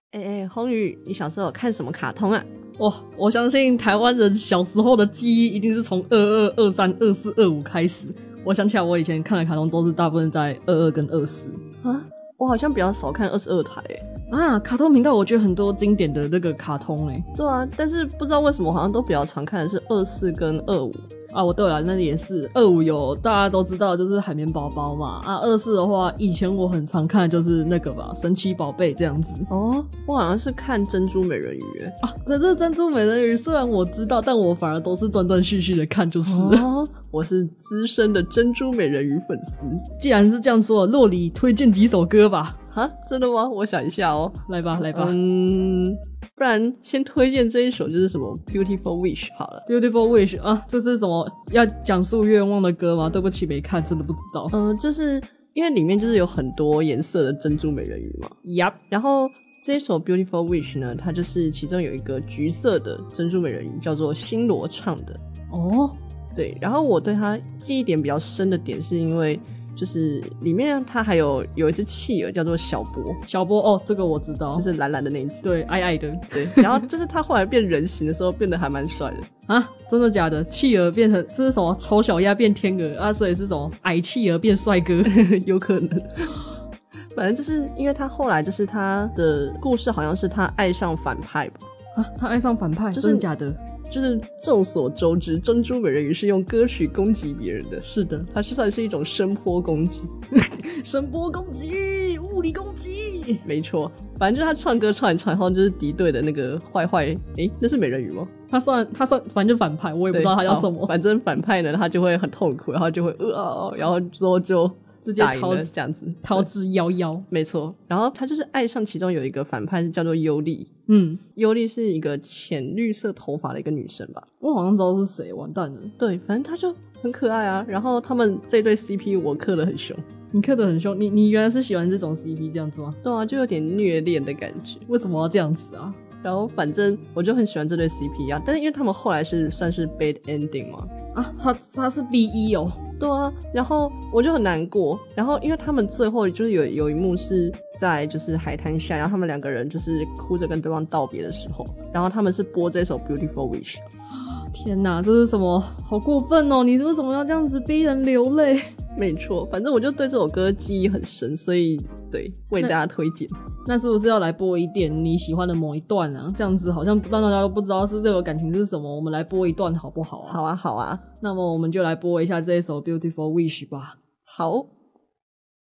宏宇，你小时候有看什么卡通啊？ 哇，我相信台湾人小时候的记忆一定是从22、23、24、25开始。我想起来，我以前看的卡通都是大部分在22跟24 啊。我好像比较少看22台卡通频道我觉得很多经典的那个卡通对啊，但是不知道为什么好像都比较常看的是24跟25 我对了，那也是25有大家都知道就是海绵宝宝嘛24的话，以前我很常看的就是那个吧，神奇宝贝这样子。 我好像是看珍珠美人鱼可是珍珠美人鱼虽然我知道，但我反而都是断断续续的看就是我是资深的珍珠美人鱼粉丝。 既然是这样说，洛里推荐几首歌吧。 真的吗？我想一下来吧不然先推荐这一首就是什么 Beautiful Wish 好了。 Beautiful Wish 这是什么要讲述愿望的歌吗？对不起没看，真的不知道。 就是因为里面就是有很多颜色的珍珠美人鱼嘛。然后这一首 Beautiful Wish 呢，它就是其中有一个橘色的珍珠美人鱼叫做星罗唱的对，然后我对它记忆点比较深的点是因为就是里面它还有一只企鹅叫做小波这个我知道， 就是蓝蓝的那一只， 对，矮矮的， 对。然后就是它后来变人形的时候变得还蛮帅的真的假的？企鹅变成这是什么丑小鸭变天鹅所以是什么矮企鹅变帅哥有可能。反正就是因为他后来就是他的故事好像是他爱上反派吧他爱上反派，真的假的？ 就是众所周知，珍珠美人鱼是用歌曲攻击别人的。 是的， 它算是一种声波攻击。 声波攻击，物理攻击， 没错。反正就是他唱歌唱一唱，然后就是敌对的那个坏那是美人鱼吗？ 他算反正反派，我也不知道他叫什么。 反正反派呢，他就会很痛苦，然后就会然后之后就直接这样子逃之夭夭。 没错。然后他就是爱上其中有一个反派是叫做尤利。尤利是一个浅绿色头发的一个女生吧， 我好像知道是谁，完蛋了。 对，反正她就很可爱然后他们这对 CP 我磕得很凶。 你磕得很凶？你原来是喜欢这种 CP 这样子吗？ 对啊，就有点虐恋的感觉。 为什么要这样子然后反正我就很喜欢这对 CP 但是因为他们后来是算是 bad ending 嘛他是 BE 对啊，然后我就很难过。然后因为他们最后就是有一幕是在就是海滩下，然后他们两个人就是哭着跟对方道别的时候，然后他们是播这首 Beautiful Wish。 天哪，这是什么？好过分你为什么要这样子逼人流泪？ 没错，反正我就对这首歌记忆很深，所以对为大家推荐。 那是不是要来播一点你喜欢的某一段这样子好像让大家都不知道是这个感情是什么，我们来播一段好不好好啊。 那么我们就来播一下这一首 Beautiful Wish 吧。 好。